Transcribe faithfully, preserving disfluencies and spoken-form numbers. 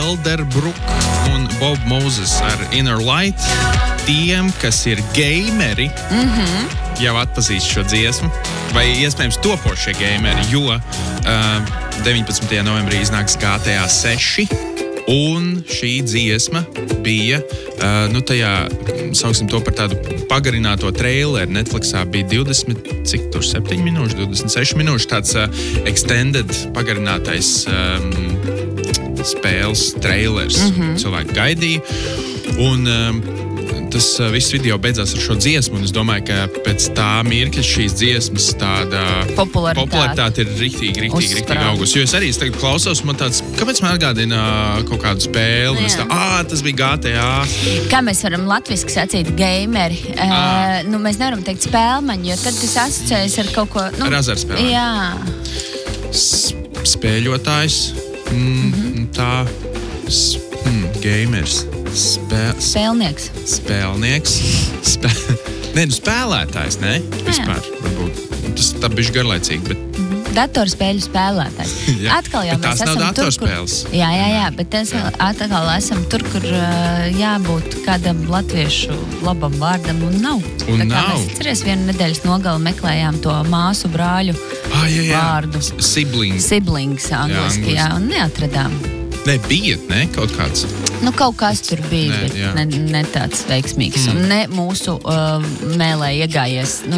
Elderbrook un Bob Moses ar Inner Light. Tiem, kas ir gameri, mm-hmm. jau atpazīst šo dziesmu, vai iespējams topošie gameri, jo uh, deviņpadsmitajā novembrī iznāks G T A seši, un šī dziesma bija, uh, nu tajā, sauksim to par tādu pagarināto traileru, Netflixā bija divdesmit, cik tur, septiņi minūši, divdesmit seši minūši, tāds uh, extended pagarinātais um, spēles trailers, mm-hmm. cilvēki gaidīja, un um, tas uh, viss video beidzās ar šo dziesmu, un es domāju, ka pēc tā mirkļa šīs dziesmas tāda popularitāte, popularitāte ir riktīgi, riktīgi, riktīgi augus. Jo es arī es tagad klausos, man tāds, kāpēc man atgādina kaut kādu spēli, un es tā, ā, tas bija G T A. Kā mēs varam latviski sacīt gameri? Uh, nu, mēs nevaram teikt spēlmaņi, jo tad tas asociējas ar kaut ko... Nu, ar azartspēlēm. Jā. S- spēļotājs, mm, mm-hmm. tā, s- mm, gamers. Spē... Spēlnieks. Spēlnieks. Spē... Nē, nu spēlētājs, ne? Vispār, varbūt. Tas tā bišķi garlaicīgi, bet... Mm-hmm. Datorspēļu spēlētājs. Atkal jau bet mēs esam nav tur, kur... Jā, jā, jā, bet es atkal esam tur, kur uh, jābūt kādam latviešu labam vārdam, un nav. Un tā kā nav. Mēs atceries vienu nedēļas nogali meklējām to māsu brāļu ah, jā, jā. vārdu. Siblings. Siblings angliski, jā, Jā, un neatradām. Ne, bija, ne? Kaut kāds. Nu, kaut kas tur bija, Nē, bet jā. ne, ne tāds veiksmīgs. Mm. Un ne mūsu uh, mēlē iegājies. Nu,